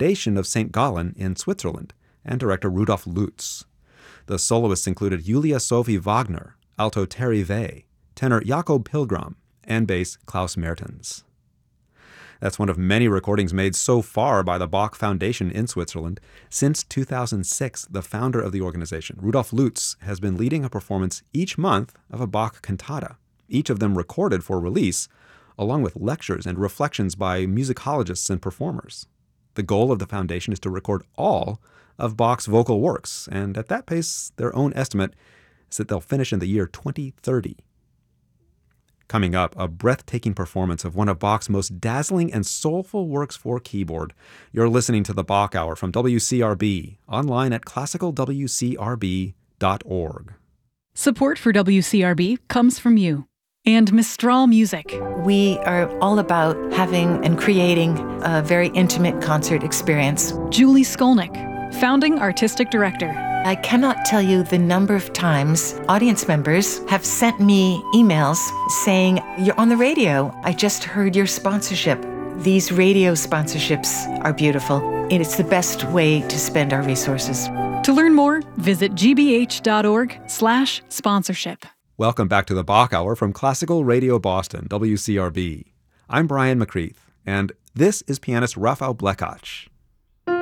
Foundation of St. Gallen in Switzerland and director Rudolf Lutz. The soloists included Julia Sophie Wagner, alto Terry Vey, tenor Jakob Pilgrim, and bass Klaus Mertens. That's one of many recordings made so far by the Bach Foundation in Switzerland. Since 2006, the founder of the organization, Rudolf Lutz, has been leading a performance each month of a Bach cantata, each of them recorded for release, along with lectures and reflections by musicologists and performers. The goal of the foundation is to record all of Bach's vocal works, and at that pace, their own estimate is that they'll finish in the year 2030. Coming up, a breathtaking performance of one of Bach's most dazzling and soulful works for keyboard. You're listening to the Bach Hour from WCRB, online at classicalwcrb.org. Support for WCRB comes from you and Mistral Music. We are all about having and creating a very intimate concert experience. Julie Skolnick, founding artistic director. I cannot tell you the number of times audience members have sent me emails saying, "You're on the radio. I just heard your sponsorship." These radio sponsorships are beautiful, and it's the best way to spend our resources. To learn more, visit gbh.org/sponsorship. Welcome back to the Bach Hour from Classical Radio Boston, WCRB. I'm Brian McCreath, and this is pianist Raphael Blekach.